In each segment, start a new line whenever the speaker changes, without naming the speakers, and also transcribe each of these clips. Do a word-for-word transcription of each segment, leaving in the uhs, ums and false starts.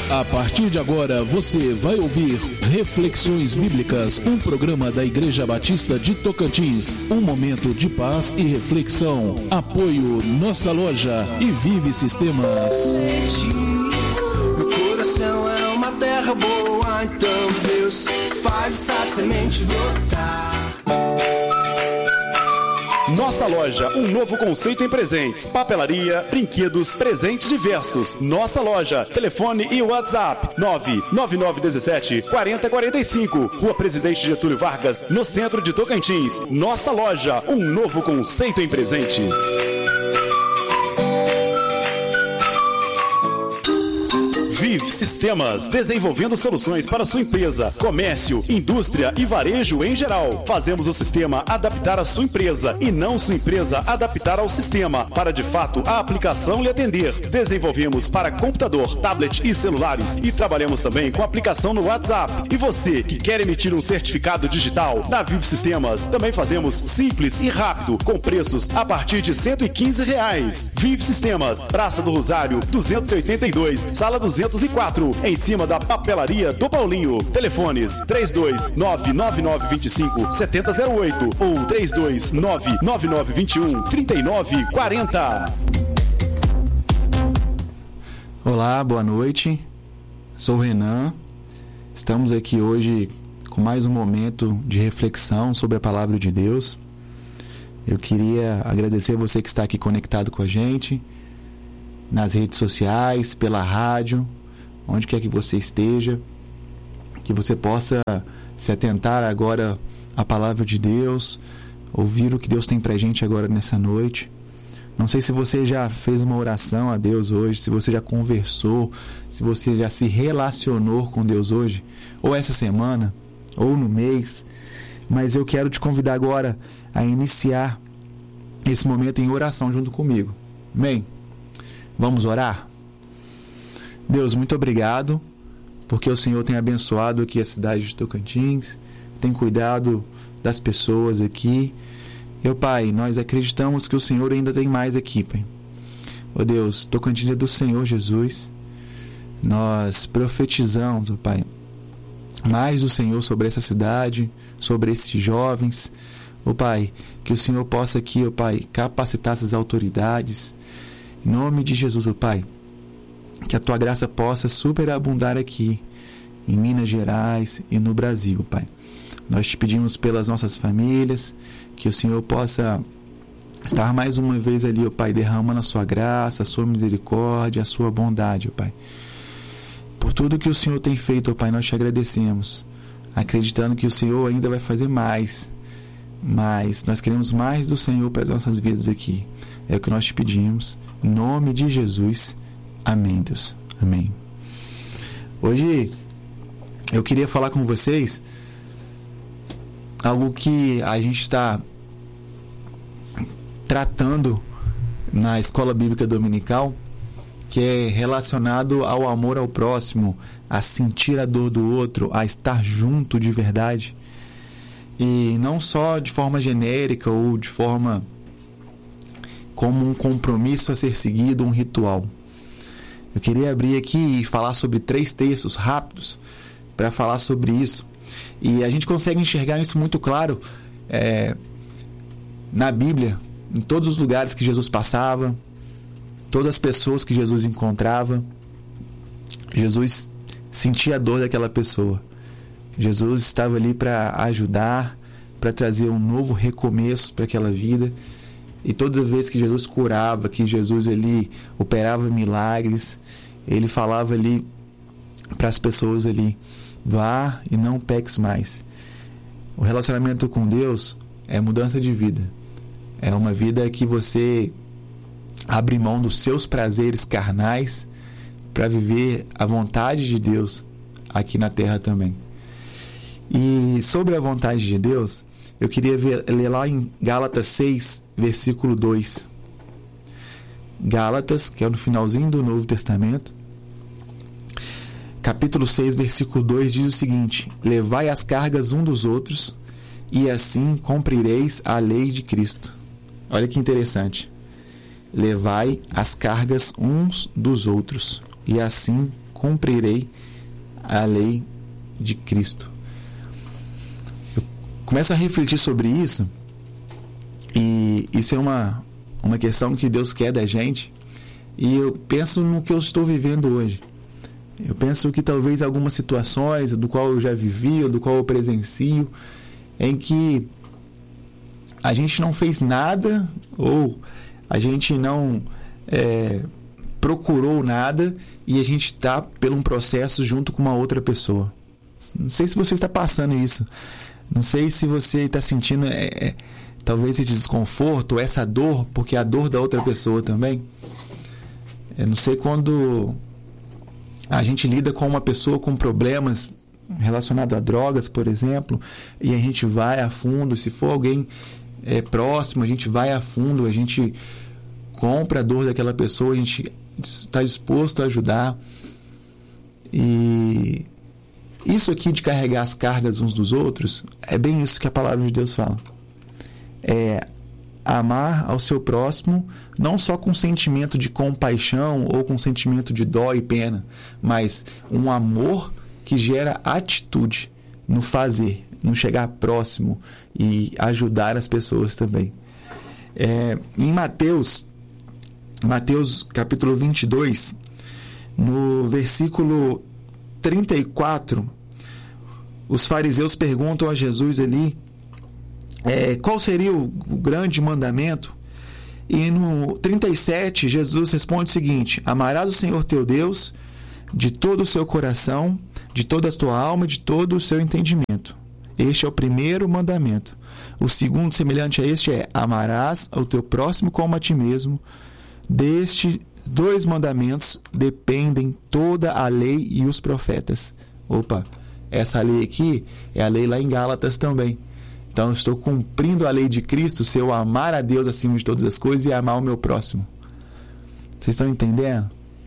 A partir de agora você vai ouvir Reflexões Bíblicas, um programa da Igreja Batista de Tocantins, um momento de paz e reflexão. Apoio Nossa Loja e Vive Sistemas.
Meu coração é uma terra boa, então Deus faz essa semente brotar.
Nossa Loja, um novo conceito em presentes, papelaria, brinquedos, presentes diversos. Nossa Loja, telefone e WhatsApp nove nove nove um sete quatro zero quatro cinco, Rua Presidente Getúlio Vargas, no centro de Tocantins. Nossa Loja, um novo conceito em presentes. Vive Sistemas, desenvolvendo soluções para sua empresa, comércio, indústria e varejo em geral. Fazemos o sistema adaptar a sua empresa e não sua empresa adaptar ao sistema, para de fato a aplicação lhe atender. Desenvolvemos para computador, tablet e celulares e trabalhamos também com aplicação no WhatsApp. E você que quer emitir um certificado digital, na Vive Sistemas também fazemos simples e rápido, com preços a partir de cento e quinze reais. Vive Sistemas, Praça do Rosário, duzentos e oitenta e dois, Sala duzentos e quatro, em cima da papelaria do Paulinho. Telefones três dois nove nove nove dois cinco sete zero zero oito ou três dois nove nove nove dois um três nove quatro zero.
Olá, boa noite. Sou o Renan. Estamos aqui hoje com mais um momento de reflexão sobre a palavra de Deus. Eu queria agradecer a você que está aqui conectado com a gente nas redes sociais, pela rádio, onde quer que você esteja, que você possa se atentar agora à palavra de Deus, ouvir o que Deus tem pra gente agora nessa noite. Não sei se você já fez uma oração a Deus hoje, se você já conversou, se você já se relacionou com Deus hoje, ou essa semana, ou no mês, mas eu quero te convidar agora a iniciar esse momento em oração junto comigo. Amém? Vamos orar? Deus, muito obrigado, porque o Senhor tem abençoado aqui a cidade de Tocantins, tem cuidado das pessoas aqui. Meu Pai, nós acreditamos que o Senhor ainda tem mais aqui, Pai. Ó Deus, Tocantins é do Senhor Jesus. Nós profetizamos, ó Pai, mais do Senhor sobre essa cidade, sobre esses jovens. Ó Pai, que o Senhor possa aqui, ó Pai, capacitar essas autoridades. Em nome de Jesus, ó Pai, que a Tua graça possa superabundar aqui, em Minas Gerais e no Brasil, Pai. Nós te pedimos pelas nossas famílias, que o Senhor possa estar mais uma vez ali, ó Pai, derramando a Sua graça, a Sua misericórdia, a Sua bondade, ó Pai. Por tudo que o Senhor tem feito, ó Pai, nós te agradecemos, acreditando que o Senhor ainda vai fazer mais, mas nós queremos mais do Senhor para as nossas vidas aqui. É o que nós te pedimos, em nome de Jesus. Amém, Deus. Amém. Hoje eu queria falar com vocês algo que a gente está tratando na Escola Bíblica Dominical, que é relacionado ao amor ao próximo, a sentir a dor do outro, a estar junto de verdade. E não só de forma genérica ou de forma como um compromisso a ser seguido, um ritual. Eu queria abrir aqui e falar sobre três textos rápidos para falar sobre isso. E a gente consegue enxergar isso muito claro é, na Bíblia, em todos os lugares que Jesus passava, todas as pessoas que Jesus encontrava. Jesus sentia a dor daquela pessoa. Jesus estava ali para ajudar, para trazer um novo recomeço para aquela vida. E todas as vezes que Jesus curava, que Jesus ele operava milagres, ele falava ali para as pessoas ali: vá e não peques mais. O relacionamento com Deus é mudança de vida. É uma vida que você abre mão dos seus prazeres carnais para viver a vontade de Deus aqui na terra também. E sobre a vontade de Deus, eu queria ver, ler lá em Gálatas seis, versículo dois. Gálatas, que é no finalzinho do Novo Testamento, capítulo seis, versículo dois, diz o seguinte: levai as cargas um dos outros, e assim cumprireis a lei de Cristo. Olha que interessante. Levai as cargas uns dos outros, e assim cumprirei a lei de Cristo. Eu começo a refletir sobre isso, e isso é uma, uma questão que Deus quer da gente, e eu penso no que eu estou vivendo hoje. Eu penso que talvez algumas situações do qual eu já vivi, ou do qual eu presencio, em que a gente não fez nada, ou a gente não é, procurou nada, e a gente está por um processo junto com uma outra pessoa. Não sei se você está passando isso. Não sei se você está sentindo é, é, talvez esse desconforto, ou essa dor, porque é a dor da outra pessoa também. Eu não sei quando a gente lida com uma pessoa com problemas relacionados a drogas, por exemplo, e a gente vai a fundo. Se for alguém é, próximo, a gente vai a fundo, a gente compra a dor daquela pessoa, a gente está disposto a ajudar. E isso aqui de carregar as cargas uns dos outros, é bem isso que a palavra de Deus fala. É amar ao seu próximo, não só com sentimento de compaixão ou com sentimento de dó e pena, mas um amor que gera atitude no fazer, no chegar próximo e ajudar as pessoas também. É, em Mateus, Mateus capítulo vinte e dois, no versículo trinta e quatro, os fariseus perguntam a Jesus ali é, qual seria o, o grande mandamento. E no trinta e sete, Jesus responde o seguinte: amarás o Senhor teu Deus de todo o seu coração, de toda a tua alma e de todo o seu entendimento. Este é o primeiro mandamento. O segundo, semelhante a este, é: amarás ao teu próximo como a ti mesmo. Destes dois mandamentos dependem toda a lei e os profetas. Opa, essa lei aqui é a lei lá em Gálatas também. Então, eu estou cumprindo a lei de Cristo se eu amar a Deus acima de todas as coisas e amar o meu próximo. Vocês estão entendendo?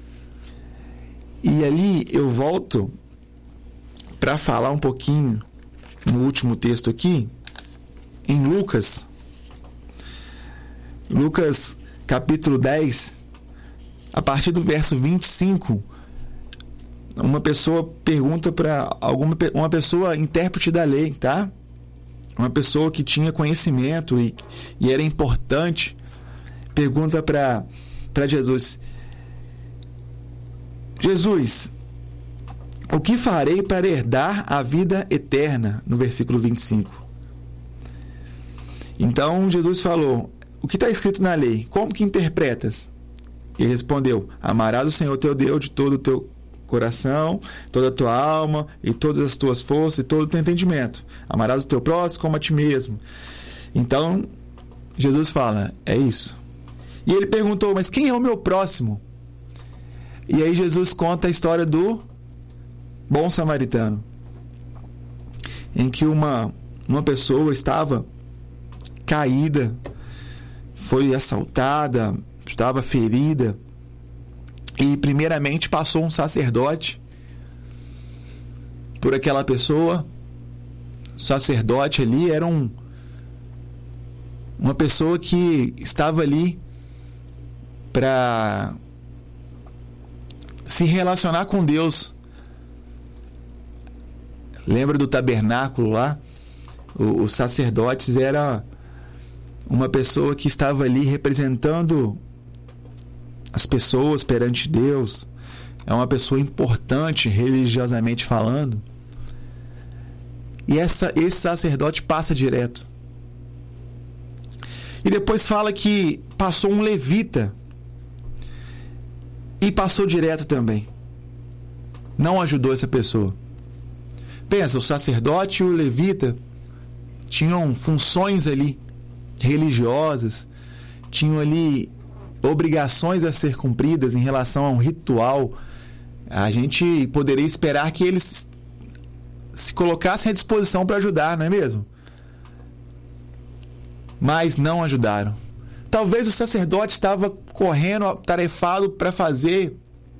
E ali eu volto para falar um pouquinho no último texto aqui, em Lucas. Lucas capítulo dez, a partir do verso vinte e cinco, uma pessoa pergunta para alguma uma pessoa intérprete da lei, tá? Uma pessoa que tinha conhecimento e, e era importante, pergunta para para Jesus: Jesus, o que farei para herdar a vida eterna? No versículo vinte e cinco. Então Jesus falou: o que está escrito na lei? Como que interpretas? Ele respondeu: amarás o Senhor teu Deus de todo o teu coração, toda a tua alma e todas as tuas forças e todo o teu entendimento. Amarás o teu próximo como a ti mesmo. Então Jesus fala: é isso. E ele perguntou: mas quem é o meu próximo? E aí Jesus conta a história do bom samaritano, em que uma, uma pessoa estava caída, foi assaltada, estava ferida, e primeiramente passou um sacerdote por aquela pessoa. O sacerdote ali era um, uma pessoa que estava ali para se relacionar com Deus. Lembra do tabernáculo lá? O, os sacerdotes era uma pessoa que estava ali representando as pessoas perante Deus. É uma pessoa importante religiosamente falando. E essa, esse sacerdote passa direto. E depois fala que passou um levita e passou direto também. Não ajudou essa pessoa. Pensa, o sacerdote e o levita tinham funções ali religiosas, tinham ali obrigações a ser cumpridas em relação a um ritual. A gente poderia esperar que eles se colocassem à disposição para ajudar, não é mesmo? Mas não ajudaram. Talvez o sacerdote estava correndo, atarefado para fazer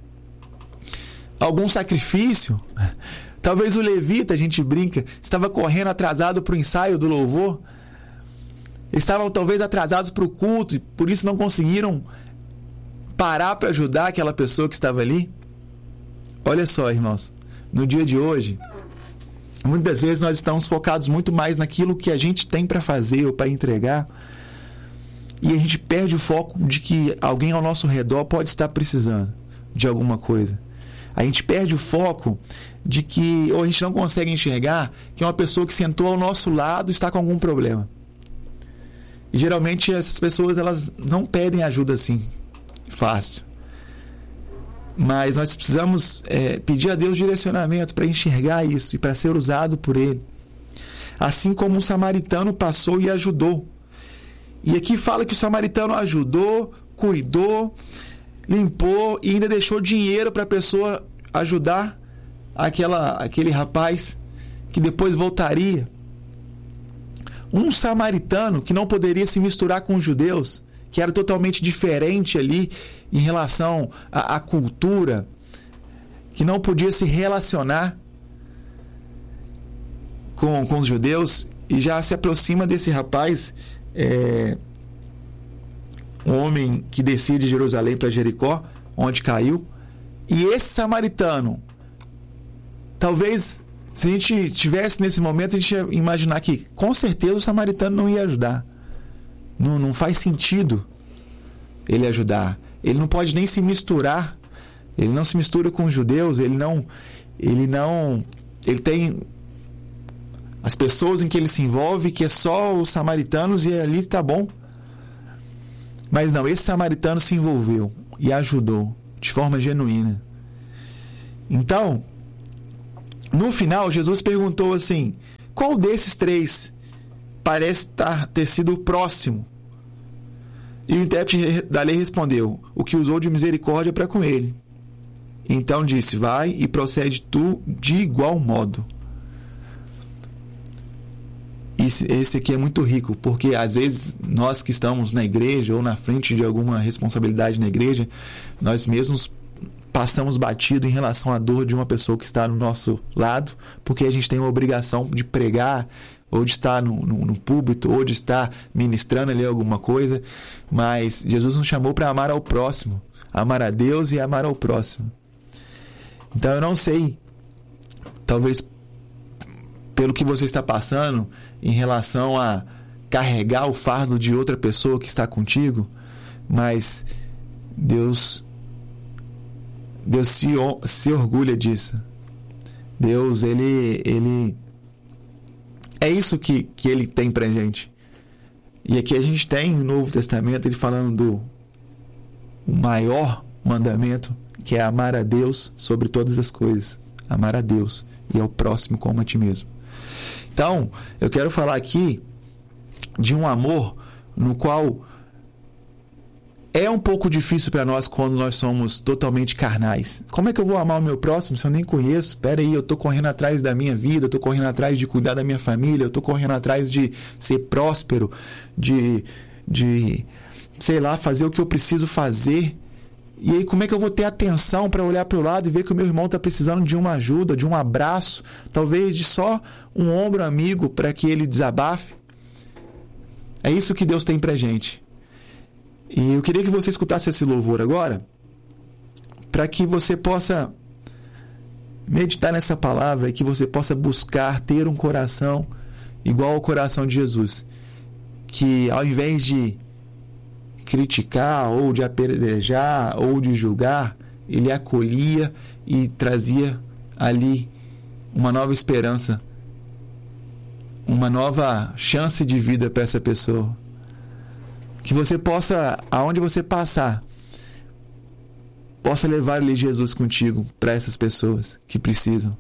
algum sacrifício. Talvez o levita, a gente brinca, estava correndo atrasado para o ensaio do louvor. Estavam talvez atrasados para o culto e por isso não conseguiram parar para ajudar aquela pessoa que estava ali. olha só, irmãos, no dia de hoje, muitas vezes nós estamos focados muito mais naquilo que a gente tem para fazer ou para entregar, e a gente perde o foco de que alguém ao nosso redor pode estar precisando de alguma coisa. A gente perde o foco de que, ou a gente não consegue enxergar que uma pessoa que sentou ao nosso lado está com algum problema. E geralmente essas pessoas, elas não pedem ajuda assim, fácil. Mas nós precisamos é, pedir a Deus direcionamento para enxergar isso e para ser usado por Ele. Assim como um samaritano passou e ajudou. E aqui fala que o samaritano ajudou, cuidou, limpou e ainda deixou dinheiro para a pessoa ajudar aquela, aquele rapaz que depois voltaria. Um samaritano que não poderia se misturar com os judeus, que era totalmente diferente ali em relação à, à cultura, que não podia se relacionar com, com os judeus, e já se aproxima desse rapaz, é, um homem que descia de Jerusalém para Jericó, onde caiu. E esse samaritano, talvez, se a gente tivesse nesse momento, a gente ia imaginar que, com certeza, o samaritano não ia ajudar. Não, não faz sentido ele ajudar. Ele não pode nem se misturar. Ele não se mistura com os judeus. Ele não... Ele não... Ele tem as pessoas em que ele se envolve, que é só os samaritanos, e ali está bom. Mas não, esse samaritano se envolveu e ajudou de forma genuína. Então, no final, Jesus perguntou assim: qual desses três parece tar, ter sido o próximo? E o intérprete da lei respondeu: o que usou de misericórdia para com ele. Então disse: vai e procede tu de igual modo. Esse aqui é muito rico, porque às vezes nós que estamos na igreja ou na frente de alguma responsabilidade na igreja, nós mesmos passamos batido em relação à dor de uma pessoa que está no nosso lado, porque a gente tem a obrigação de pregar, ou de estar no, no, no púlpito, ou de estar ministrando ali alguma coisa. Mas Jesus nos chamou para amar ao próximo, amar a Deus e amar ao próximo. Então eu não sei, talvez pelo que você está passando em relação a carregar o fardo de outra pessoa que está contigo, mas Deus Deus se, se orgulha disso. Deus, ele, ele é isso que, que ele tem pra gente. E aqui a gente tem no Novo Testamento ele falando do o maior mandamento, que é amar a Deus sobre todas as coisas. Amar a Deus e ao próximo como a ti mesmo. Então, eu quero falar aqui de um amor no qual é um pouco difícil para nós quando nós somos totalmente carnais. Como é que eu vou amar o meu próximo se eu nem conheço? Espera aí, eu estou correndo atrás da minha vida, eu estou correndo atrás de cuidar da minha família, eu estou correndo atrás de ser próspero, de, de, sei lá, fazer o que eu preciso fazer. E aí, como é que eu vou ter atenção para olhar para o lado e ver que o meu irmão está precisando de uma ajuda, de um abraço, talvez de só um ombro amigo para que ele desabafe? É isso que Deus tem para gente. E eu queria que você escutasse esse louvor agora, para que você possa meditar nessa palavra e que você possa buscar ter um coração igual ao coração de Jesus, que ao invés de criticar, ou de apedrejar, ou de julgar, ele acolhia e trazia ali uma nova esperança, uma nova chance de vida para essa pessoa. Que você possa, aonde você passar, possa levar ali Jesus contigo para essas pessoas que precisam.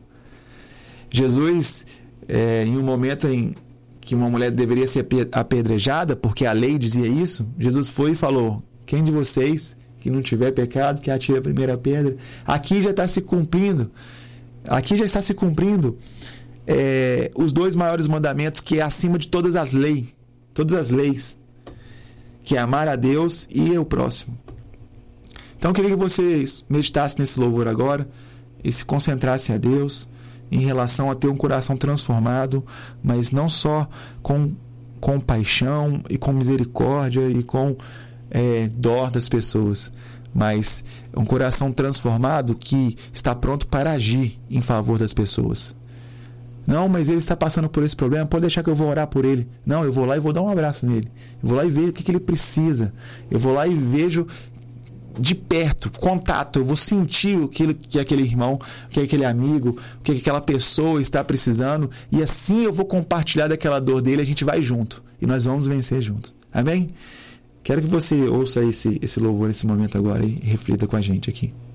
Jesus, é, em um momento em que uma mulher deveria ser apedrejada, porque a lei dizia isso, Jesus foi e falou: quem de vocês que não tiver pecado, que atire a primeira pedra. Aqui já está se cumprindo, aqui já está se cumprindo é, os dois maiores mandamentos, que é acima de todas as leis, todas as leis, que é amar a Deus e o próximo. Então eu queria que vocês meditassem nesse louvor agora e se concentrassem a Deus em relação a ter um coração transformado, mas não só com compaixão e com misericórdia e com é, dó das pessoas, mas um coração transformado que está pronto para agir em favor das pessoas. Não, mas ele está passando por esse problema, pode deixar que eu vou orar por ele. Não, eu vou lá e vou dar um abraço nele. Eu vou lá e vejo o que, que ele precisa. Eu vou lá e vejo de perto, contato. Eu vou sentir o que, que aquele irmão, o que aquele amigo, o que aquela pessoa está precisando. E assim eu vou compartilhar daquela dor dele. A gente vai junto e nós vamos vencer juntos. Amém? Quero que você ouça esse, esse louvor nesse momento agora e reflita com a gente aqui.